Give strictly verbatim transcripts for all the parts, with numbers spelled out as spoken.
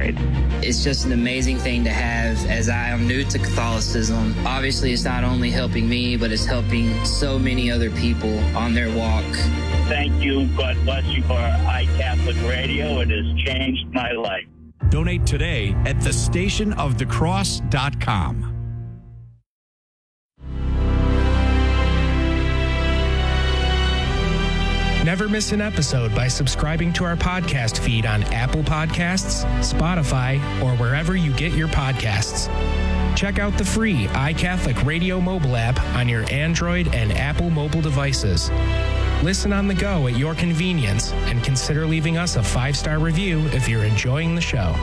grade. It's just an amazing thing to have, as I am new to Catholicism. Obviously, it's not only helping me, but it's helping so many other people on their walk. Thank you. God bless you for iCatholic Radio. It has changed my life. Donate today at the station of the cross dot com. Never miss an episode by subscribing to our podcast feed on Apple Podcasts, Spotify, or wherever you get your podcasts. Check out the free iCatholic Radio mobile app on your Android and Apple mobile devices. Listen on the go at your convenience, and consider leaving us a five-star review if you're enjoying the show.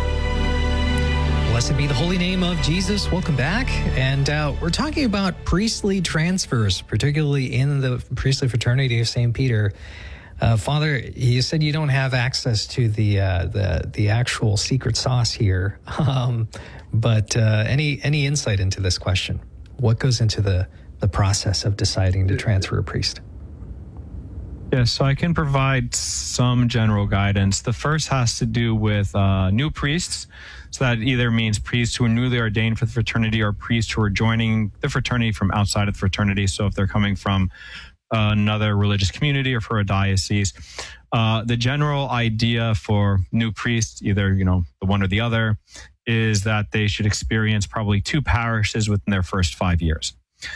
Blessed be the holy name of Jesus. Welcome back. And uh, we're talking about priestly transfers, particularly in the priestly fraternity of Saint Peter. Uh, Father, you said you don't have access to the uh, the the actual secret sauce here, um, but uh, any any insight into this question? What goes into the, the process of deciding to transfer a priest? Yeah, so I can provide some general guidance. The first has to do with uh, new priests. So that either means priests who are newly ordained for the fraternity or priests who are joining the fraternity from outside of the fraternity. So if they're coming from uh, another religious community or for a diocese, uh, the general idea for new priests, either, you know, the one or the other, is that they should experience probably two parishes within their first five years.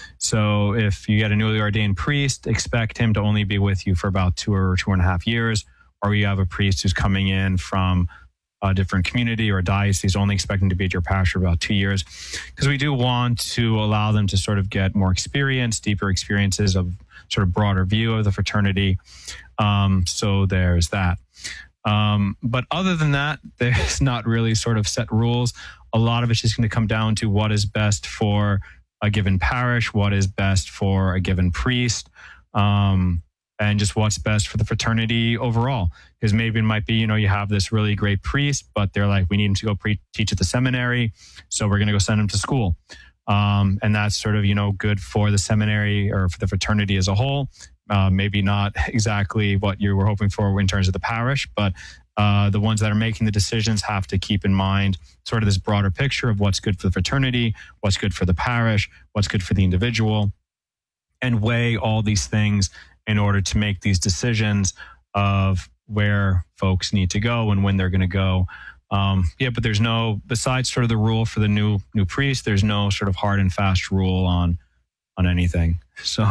So if you get a newly ordained priest, expect him to only be with you for about two or two and a half years, or you have a priest who's coming in from a different community or a diocese, only expecting to be at your parish for about two years. Because we do want to allow them to sort of get more experience, deeper experiences of sort of broader view of the fraternity. Um, so there's that. Um, but other than that, there's not really sort of set rules. A lot of it's just going to come down to what is best for a given parish, what is best for a given priest, um, and just what's best for the fraternity overall. Because maybe it might be, you know, you have this really great priest, but they're like, we need him to go pre- teach at the seminary, so we're going to go send him to school. Um, and that's sort of, you know, good for the seminary or for the fraternity as a whole. Uh, maybe not exactly what you were hoping for in terms of the parish, but uh, the ones that are making the decisions have to keep in mind sort of this broader picture of what's good for the fraternity, what's good for the parish, what's good for the individual, and weigh all these things in order to make these decisions of where folks need to go and when they're going to go. Um, yeah, but there's no, besides sort of the rule for the new new priest, there's no sort of hard and fast rule on on anything. So,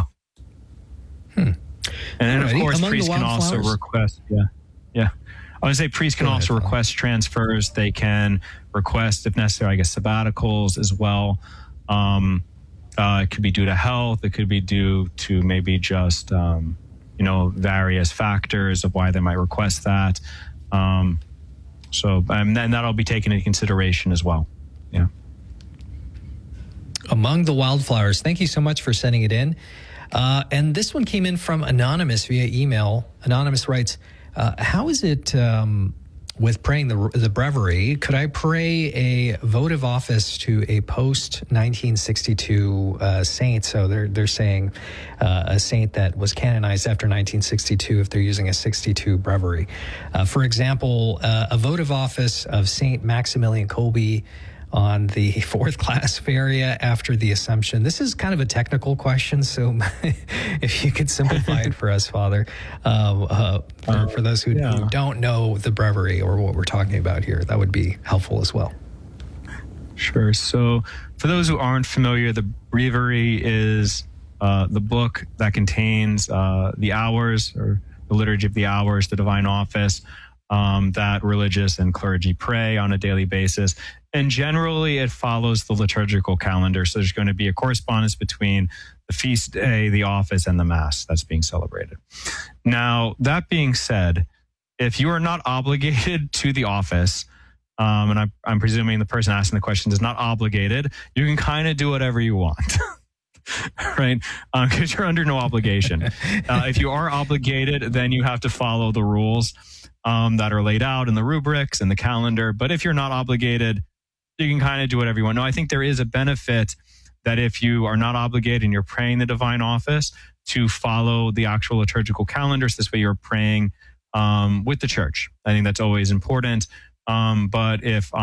hmm. and then Alrighty. of course, Among priests can also request. Yeah, yeah. I would say priests can also request transfers. They can request, if necessary, I guess, sabbaticals as well. Um, uh, it could be due to health. It could be due to maybe just, um, you know, various factors of why they might request that. Um, so, and then that'll be taken into consideration as well. Yeah. Among the Wildflowers, thank you so much for sending it in. Uh, and this one came in from Anonymous via email. Anonymous writes, Uh, how is it um, with praying the the breviary? Could I pray a votive office to a post nineteen sixty-two uh, saint? So they're they're saying uh, a saint that was canonized after nineteen sixty-two if they're using a sixty-two breviary. Uh, for example, uh, a votive office of Saint Maximilian Kolbe on the fourth class Feria after the Assumption. This is kind of a technical question, so if you could simplify it for us, Father, uh, uh, for, uh, for those who, yeah. who don't know the breviary or what we're talking about here, that would be helpful as well. Sure. So for those who aren't familiar, the breviary is uh, the book that contains uh, the hours or the liturgy of the hours, the divine office, um, that religious and clergy pray on a daily basis. And generally, it follows the liturgical calendar. So there's going to be a correspondence between the feast day, the office, and the Mass that's being celebrated. Now, that being said, if you are not obligated to the office, um, and I'm, I'm presuming the person asking the question is not obligated, you can kind of do whatever you want. Right? Because uh, you're under no obligation. Uh, if you are obligated, then you have to follow the rules um, that are laid out in the rubrics and the calendar. But if you're not obligated, you can kind of do whatever you want. No, I think there is a benefit that if you are not obligated and you're praying the divine office, to follow the actual liturgical calendar. So this way you're praying um, with the church. I think that's always important. Um, but if